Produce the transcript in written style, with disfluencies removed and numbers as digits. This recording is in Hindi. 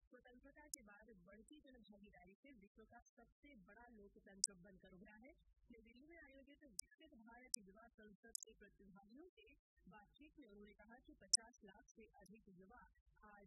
स्वतंत्रता के बाद बढ़ती जन भागीदारी से विश्व का सबसे बड़ा लोकतंत्र बनकर उभरा है। नई दिल्ली में आयोजित विकसित भारत युवा संसद के प्रतिभागियों से बातचीत में उन्होंने कहा कि 50 लाख से अधिक युवा आज